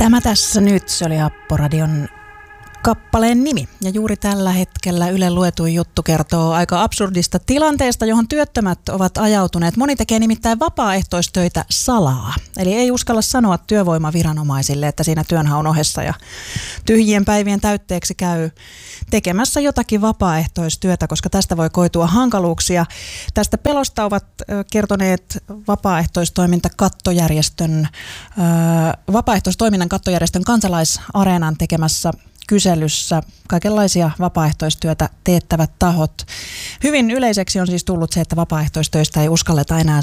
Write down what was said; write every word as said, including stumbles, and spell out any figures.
Tämä tässä nyt, se oli Apporadion kappaleen nimi. Ja juuri tällä hetkellä Yle Luetuin juttu kertoo aika absurdista tilanteesta, johon työttömät ovat ajautuneet. Moni tekee nimittäin vapaaehtoistöitä salaa. Eli ei uskalla sanoa työvoimaviranomaisille, että siinä työnhaun ohessa ja tyhjien päivien täytteeksi käy tekemässä jotakin vapaaehtoistyötä, koska tästä voi koitua hankaluuksia. Tästä pelosta ovat kertoneet vapaaehtoistoiminta kattojärjestön, vapaaehtoistoiminnan kattojärjestön Kansalaisareenan tekemässä kyselyssä kaikenlaisia vapaaehtoistyötä teettävät tahot. Hyvin yleiseksi on siis tullut se, että vapaaehtoistöistä ei uskalleta enää